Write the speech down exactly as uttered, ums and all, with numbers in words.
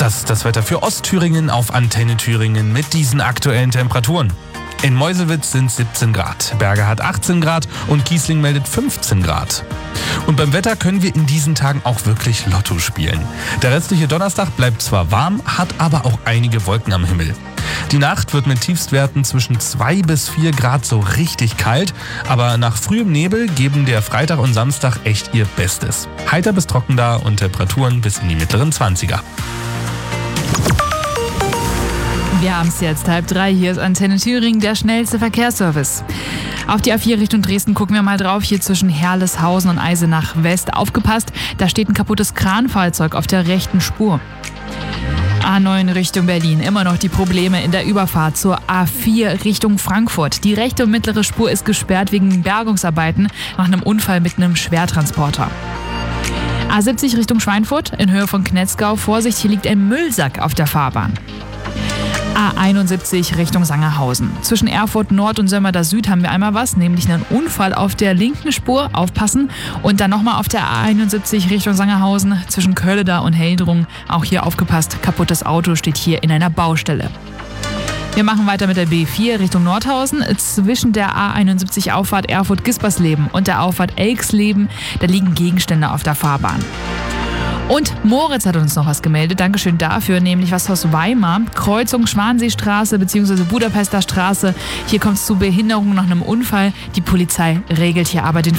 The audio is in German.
Das ist das Wetter für Ostthüringen auf Antenne Thüringen mit diesen aktuellen Temperaturen. In Meuselwitz sind siebzehn Grad, Berge hat achtzehn Grad und Kiesling meldet fünfzehn Grad. Und beim Wetter können wir in diesen Tagen auch wirklich Lotto spielen. Der restliche Donnerstag bleibt zwar warm, hat aber auch einige Wolken am Himmel. Die Nacht wird mit Tiefstwerten zwischen zwei bis vier Grad so richtig kalt, aber nach frühem Nebel geben der Freitag und Samstag echt ihr Bestes. Heiter bis trocken da und Temperaturen bis in die mittleren zwanziger. Wir haben es jetzt halb drei. Hier ist Antenne Thüringen, der schnellste Verkehrsservice. Auf die A vier Richtung Dresden gucken wir mal drauf. Hier zwischen Herleshausen und Eisenach West. Aufgepasst, da steht ein kaputtes Kranfahrzeug auf der rechten Spur. A neun Richtung Berlin. Immer noch die Probleme in der Überfahrt zur A vier Richtung Frankfurt. Die rechte und mittlere Spur ist gesperrt wegen Bergungsarbeiten nach einem Unfall mit einem Schwertransporter. A siebzig Richtung Schweinfurt in Höhe von Knetzgau. Vorsicht, hier liegt ein Müllsack auf der Fahrbahn. A einundsiebzig Richtung Sangerhausen. Zwischen Erfurt Nord und Sömmerda Süd haben wir einmal was, nämlich einen Unfall auf der linken Spur, aufpassen. Und dann nochmal auf der A einundsiebzig Richtung Sangerhausen zwischen Kölleda und Heldrung. Auch hier aufgepasst, kaputtes Auto steht hier in einer Baustelle. Wir machen weiter mit der B vier Richtung Nordhausen. Zwischen der A einundsiebzig Auffahrt Erfurt-Gispersleben und der Auffahrt Elksleben, da liegen Gegenstände auf der Fahrbahn. Und Moritz hat uns noch was gemeldet, Dankeschön dafür, nämlich was aus Weimar, Kreuzung Schwanseestraße bzw. Budapester Straße. Hier kommt es zu Behinderung nach einem Unfall. Die Polizei regelt hier aber den